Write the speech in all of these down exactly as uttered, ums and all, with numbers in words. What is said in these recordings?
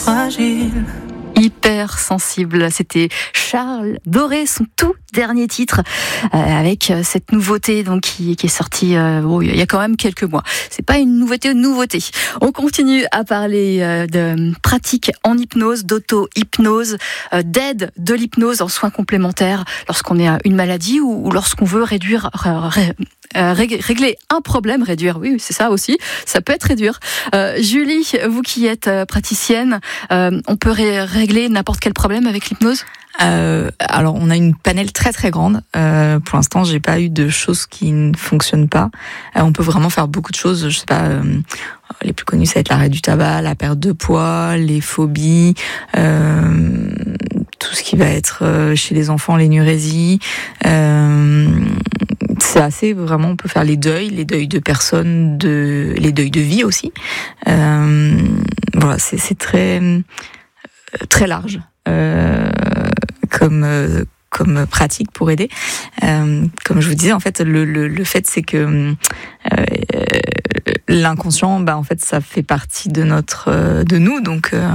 Fragile. Hyper sensible, c'était Charles Doré, son tout dernier titre, euh, avec cette nouveauté donc qui, qui est sortie euh, bon, il y a quand même quelques mois. C'est pas une nouveauté, une nouveauté. On continue à parler euh, de pratiques en hypnose, d'auto-hypnose, euh, d'aide de l'hypnose en soins complémentaires lorsqu'on a une maladie ou, ou lorsqu'on veut réduire, ré, ré, euh, régler un problème, réduire, oui, c'est ça aussi, ça peut être réduire. Euh, Julie, vous qui êtes euh, praticienne, euh, on peut ré, régler n'importe quel problème avec l'hypnose ? Euh, alors on a une panel très très grande. Euh, pour l'instant, j'ai pas eu de choses qui ne fonctionnent pas. Euh, on peut vraiment faire beaucoup de choses. Je sais pas. Euh, les plus connues, ça va être l'arrêt du tabac, la perte de poids, les phobies, euh, tout ce qui va être euh, chez les enfants, l'énurésie. Euh, c'est assez vraiment. On peut faire les deuils, les deuils de personnes, de les deuils de vie aussi. Euh, voilà, c'est, c'est très très large. Euh, comme euh, comme pratique pour aider. Euh, comme je vous disais, en fait, le le, le fait c'est que euh, l'inconscient, bah en fait, ça fait partie de notre euh, de nous. Donc, euh,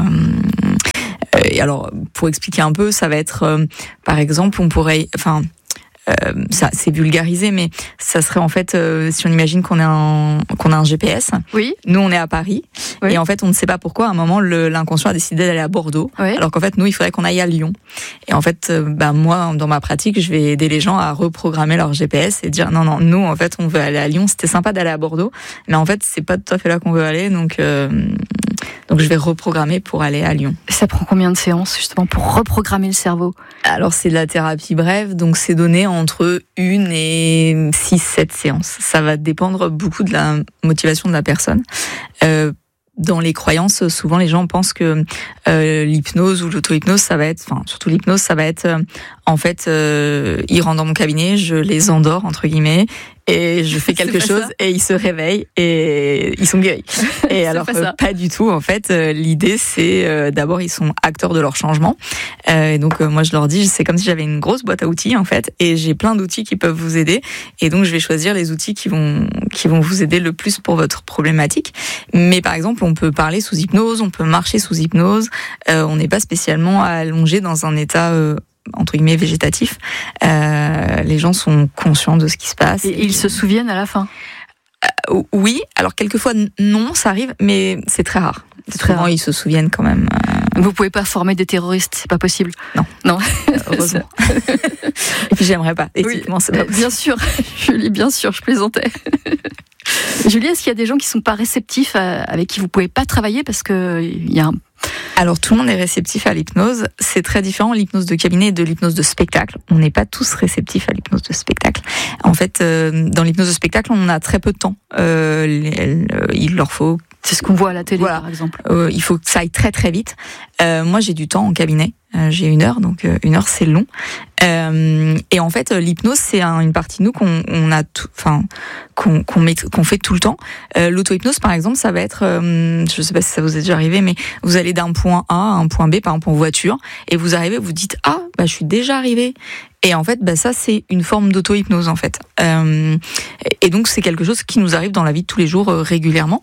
et alors, pour expliquer un peu, ça va être, euh, par exemple, on pourrait, enfin. Euh, ça c'est vulgarisé, mais ça serait en fait euh, si on imagine qu'on a un qu'on a un G P S. Oui. Nous on est à Paris, oui. Et en fait on ne sait pas pourquoi à un moment le, l'inconscient a décidé d'aller à Bordeaux, oui. Alors qu'en fait nous il faudrait qu'on aille à Lyon. Et en fait euh, bah moi dans ma pratique je vais aider les gens à reprogrammer leur G P S et dire non non nous en fait on veut aller à Lyon. C'était sympa d'aller à Bordeaux, mais en fait c'est pas tout à fait là qu'on veut aller, donc euh, donc je vais reprogrammer pour aller à Lyon. Ça prend combien de séances justement pour reprogrammer le cerveau ? Alors c'est de la thérapie brève, donc c'est donné entre une et six, sept séances. Ça va dépendre beaucoup de la motivation de la personne. Euh, dans les croyances, souvent les gens pensent que euh, l'hypnose ou l'auto-hypnose, ça va être, enfin surtout l'hypnose, ça va être euh, en fait, euh, ils rentrent dans mon cabinet, je les endors entre guillemets. Et je fais quelque chose ça. Et ils se réveillent et ils sont guéris. Et alors pas, euh, pas du tout en fait. Euh, l'idée c'est euh, d'abord ils sont acteurs de leur changement. Euh, et donc euh, moi je leur dis c'est comme si j'avais une grosse boîte à outils en fait et j'ai plein d'outils qui peuvent vous aider. Et donc je vais choisir les outils qui vont qui vont vous aider le plus pour votre problématique. Mais par exemple on peut parler sous hypnose, on peut marcher sous hypnose. Euh, on n'est pas spécialement allongé dans un état euh, entre guillemets végétatif. Euh, les gens sont conscients de ce qui se passe. Et, et ils se souviennent à la fin. Euh, oui, alors quelquefois non, ça arrive, mais c'est très rare. C'est très Souvent, rare. Ils se souviennent quand même. Euh... Vous pouvez pas former des terroristes, c'est pas possible. Non, non, heureusement. Et puis j'aimerais pas. Éthiquement, oui, c'est pas possible. Bien sûr, Julie, bien sûr, je plaisantais. Julie, est-ce qu'il y a des gens qui sont pas réceptifs, à, avec qui vous pouvez pas travailler parce que il y a un... Alors tout le monde est réceptif à l'hypnose, c'est très différent l'hypnose de cabinet et de l'hypnose de spectacle. On n'est pas tous réceptifs à l'hypnose de spectacle. En fait, euh, dans l'hypnose de spectacle, on a très peu de temps. Euh, les, euh, il leur faut... C'est ce qu'on voit à la télé, voilà. Par exemple. Euh, il faut que ça aille très très vite. Euh, moi, j'ai du temps en cabinet. Euh, j'ai une heure, donc euh, une heure c'est long. Euh, et en fait, l'hypnose c'est un, une partie de nous qu'on on a, enfin qu'on qu'on, met, qu'on fait tout le temps. Euh, l'auto-hypnose, par exemple, ça va être, euh, je sais pas si ça vous est déjà arrivé, mais vous allez d'un point A à un point B, par exemple en voiture, et vous arrivez, vous dites ah, bah je suis déjà arrivé. Et en fait, bah ça c'est une forme d'auto-hypnose en fait. Euh, et donc c'est quelque chose qui nous arrive dans la vie de tous les jours euh, régulièrement.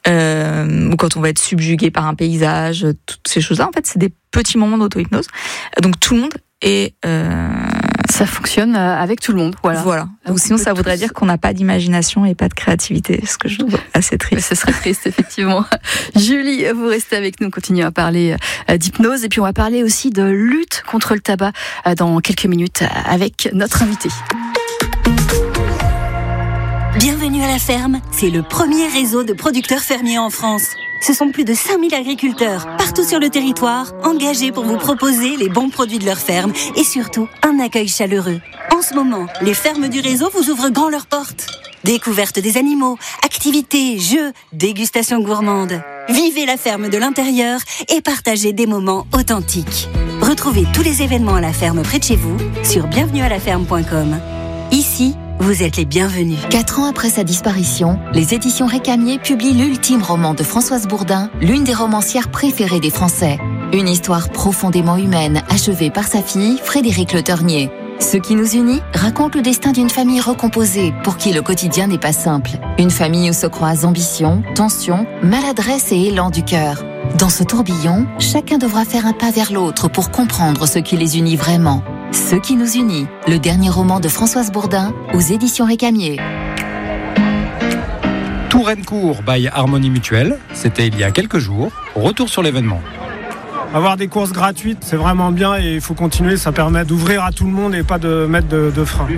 Euh, quand on va être subjugué par un paysage, toutes ces choses-là, en fait, c'est des petits moments d'auto-hypnose. Donc tout le monde est... Euh... Ça fonctionne avec tout le monde, voilà. Voilà. Donc, Donc sinon, ça voudrait tous... dire qu'on n'a pas d'imagination et pas de créativité, ce que je trouve assez triste. Ce serait triste, effectivement. Julie, vous restez avec nous, on continue à parler d'hypnose et puis on va parler aussi de lutte contre le tabac dans quelques minutes avec notre invité. Bienvenue à la ferme, c'est le premier réseau de producteurs fermiers en France. Ce sont plus de cinq mille agriculteurs, partout sur le territoire, engagés pour vous proposer les bons produits de leur ferme et surtout un accueil chaleureux. En ce moment, les fermes du réseau vous ouvrent grand leurs portes. Découverte des animaux, activités, jeux, dégustation gourmande. Vivez la ferme de l'intérieur et partagez des moments authentiques. Retrouvez tous les événements à la ferme près de chez vous sur bienvenue à la ferme point com. Ici, vous êtes les bienvenus. Quatre ans après sa disparition, les éditions Récamier publient l'ultime roman de Françoise Bourdin, l'une des romancières préférées des Français. Une histoire profondément humaine, achevée par sa fille, Frédérique Le Ternier. Ce qui nous unit raconte le destin d'une famille recomposée, pour qui le quotidien n'est pas simple. Une famille où se croisent ambition, tension, maladresse et élan du cœur. Dans ce tourbillon, chacun devra faire un pas vers l'autre pour comprendre ce qui les unit vraiment. Ce qui nous unit, le dernier roman de Françoise Bourdin aux éditions Récamier. Tourencourt by Harmonie Mutuelle, c'était il y a quelques jours. Retour sur l'événement. Avoir des courses gratuites, c'est vraiment bien et il faut continuer, ça permet d'ouvrir à tout le monde et pas de mettre de, de frein.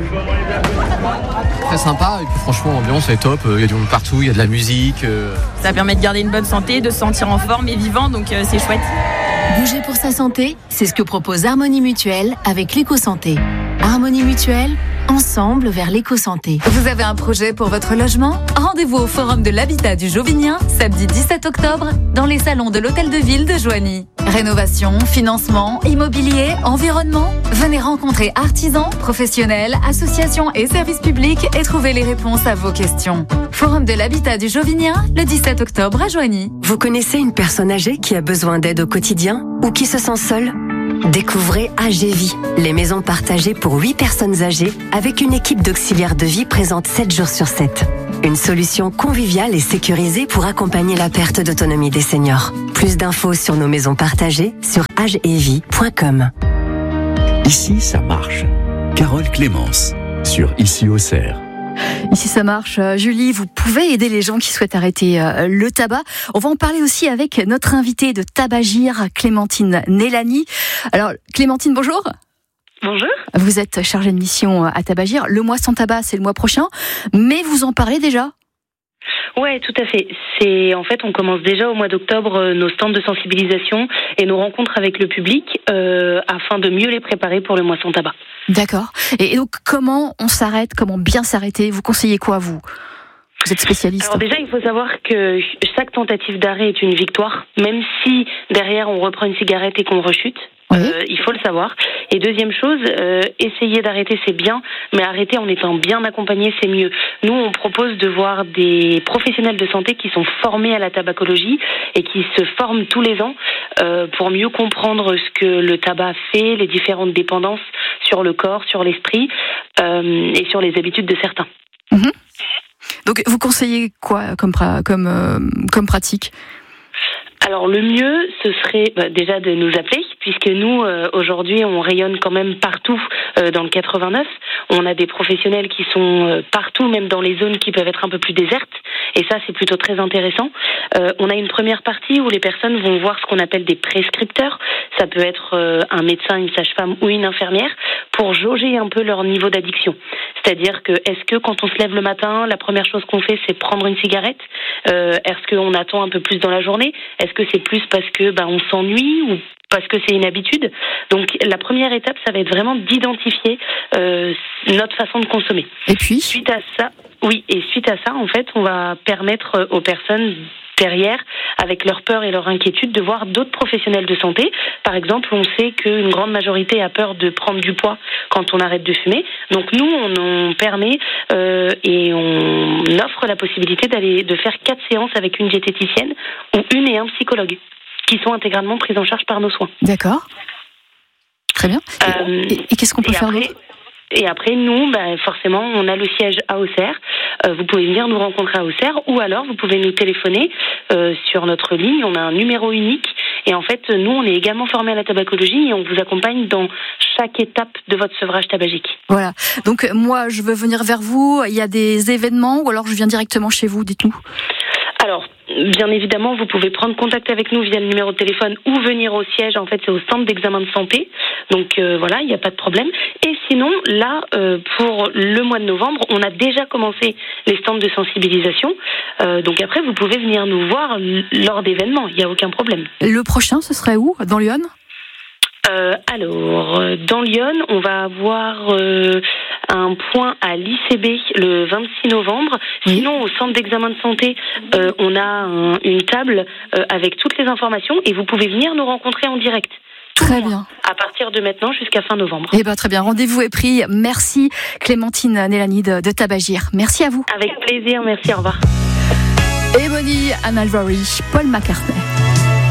Très sympa et puis franchement l'ambiance est top, il y a du monde partout, il y a de la musique. Euh... Ça permet de garder une bonne santé, de se sentir en forme et vivant, donc euh, c'est chouette. Bouger pour sa santé, c'est ce que propose Harmonie Mutuelle avec l'éco-santé. Harmonie Mutuelle, ensemble vers l'éco-santé. Vous avez un projet pour votre logement ? Rendez-vous au Forum de l'Habitat du Jauvinien, samedi dix-sept octobre, dans les salons de l'Hôtel de Ville de Joigny. Rénovation, financement, immobilier, environnement. Venez rencontrer artisans, professionnels, associations et services publics et trouver les réponses à vos questions. Forum de l'Habitat du Jauvinien, le dix-sept octobre à Joigny. Vous connaissez une personne âgée qui a besoin d'aide au quotidien ou qui se sent seule ? Découvrez A G Vie, les maisons partagées pour huit personnes âgées avec une équipe d'auxiliaires de vie présente sept jours sur sept. Une solution conviviale et sécurisée pour accompagner la perte d'autonomie des seniors. Plus d'infos sur nos maisons partagées sur agevie point com. Ici, ça marche. Carole Clémence, sur Ici Auxerre. Ici ça marche. Julie, vous pouvez aider les gens qui souhaitent arrêter le tabac. On va en parler aussi avec notre invitée de Tabagir, Clémentine Nélani. Alors Clémentine, bonjour. Bonjour. Vous êtes chargée de mission à Tabagir. Le mois sans tabac, c'est le mois prochain, mais vous en parlez déjà ? Ouais, tout à fait. C'est en fait, on commence déjà au mois d'octobre euh, nos stands de sensibilisation et nos rencontres avec le public euh, afin de mieux les préparer pour le mois sans tabac. D'accord. Et, et donc, comment on s'arrête ? Comment bien s'arrêter ? Vous conseillez quoi, vous ? Vous êtes spécialiste. Alors déjà, il faut savoir que chaque tentative d'arrêt est une victoire, même si derrière on reprend une cigarette et qu'on rechute. Oui. Euh, il faut le savoir. Et deuxième chose, euh, essayer d'arrêter c'est bien, mais arrêter en étant bien accompagné c'est mieux. Nous, on propose de voir des professionnels de santé qui sont formés à la tabacologie et qui se forment tous les ans euh, pour mieux comprendre ce que le tabac fait, les différentes dépendances sur le corps, sur l'esprit euh, et sur les habitudes de certains. Mmh. Donc, vous conseillez quoi comme, pra- comme, euh, comme pratique ? Alors le mieux, ce serait bah, déjà de nous appeler, puisque nous, euh, aujourd'hui, on rayonne quand même partout euh, dans le quatre-vingt-neuf. On a des professionnels qui sont euh, partout, même dans les zones qui peuvent être un peu plus désertes. Et ça, c'est plutôt très intéressant. Euh, on a une première partie où les personnes vont voir ce qu'on appelle des prescripteurs. Ça peut être euh, un médecin, une sage-femme ou une infirmière pour jauger un peu leur niveau d'addiction. C'est-à-dire que est-ce que quand on se lève le matin, la première chose qu'on fait, c'est prendre une cigarette ? euh, Est-ce qu'on attend un peu plus dans la journée ? Est-ce que c'est plus parce que bah, on s'ennuie ou parce que c'est une habitude ? Donc la première étape, ça va être vraiment d'identifier euh, notre façon de consommer. Et puis ? Suite à ça, oui, et suite à ça, en fait, on va permettre aux personnes derrière, avec leur peur et leur inquiétude, de voir d'autres professionnels de santé. Par exemple, on sait qu'une grande majorité a peur de prendre du poids quand on arrête de fumer. Donc nous, on en permet euh, et on offre la possibilité d'aller de faire quatre séances avec une diététicienne ou une et un psychologue qui sont intégralement prises en charge par nos soins. D'accord. Très bien. Et, euh, et, et qu'est-ce qu'on peut faire après, d'autre ? Et après, nous, bah, forcément, on a le siège à Auxerre. Euh, vous pouvez venir nous rencontrer à Auxerre ou alors vous pouvez nous téléphoner euh, sur notre ligne. On a un numéro unique. Et en fait, nous, on est également formés à la tabacologie et on vous accompagne dans chaque étape de votre sevrage tabagique. Voilà. Donc, moi, je veux venir vers vous. Il y a des événements ou alors je viens directement chez vous, dites-nous. Alors, bien évidemment, vous pouvez prendre contact avec nous via le numéro de téléphone ou venir au siège. En fait, c'est au centre d'examen de santé. Donc euh, voilà, il n'y a pas de problème. Et sinon, là, euh, pour le mois de novembre, on a déjà commencé les stands de sensibilisation. Euh, donc après, vous pouvez venir nous voir l- lors d'événements. Il n'y a aucun problème. Le prochain, ce serait où ? Dans Lyon ? Euh, alors, dans Lyon, on va avoir euh, un point à l'I C B le vingt-six novembre. Oui. Sinon, au centre d'examen de santé, euh, on a un, une table euh, avec toutes les informations et vous pouvez venir nous rencontrer en direct. Très bien. À partir de maintenant jusqu'à fin novembre. Eh ben, très bien. Rendez-vous est pris. Merci Clémentine Nélani de, de Tabagir. Merci à vous. Avec plaisir. Merci. Au revoir. Ebony and Ivory, Paul McCartney.